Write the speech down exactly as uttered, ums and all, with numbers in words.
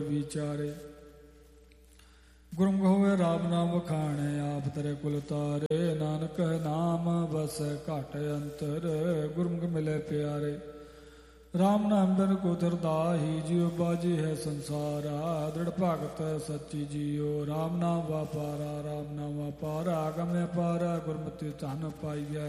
ਵਿਚਾਰੇ। ਗੁਰਮੁਖ ਹੋਵੇ ਰਾਮ ਨਾਮ ਵਖਾਣੇ, ਆਪ ਤਰੇ ਕੁਲ ਤਾਰੇ। ਨਾਨਕ ਨਾਮ ਵਸ ਘਟ ਅੰਤਰ, ਗੁਰਮੁਖ ਮਿਲੇ ਪਿਆਰੇ। ਰਾਮ ਨਾਮ ਬਿਨ ਕੋ ਦਰਦਾਹੀ, ਜਿਉ ਬਾਜੀ ਹੈ ਸੰਸਾਰਾ। ਦ੍ਰਿੜ ਭਗਤ ਸੱਚੀ ਜੀਓ, ਰਾਮ ਨਾਮ ਵਾਪਾਰਾ। ਰਾਮ ਨਾਮ ਵਾਪਾਰਾ ਗਮੈ ਪਾਰਾ, ਗੁਰਮਤਿ ਧਨ ਪਾਈਐ।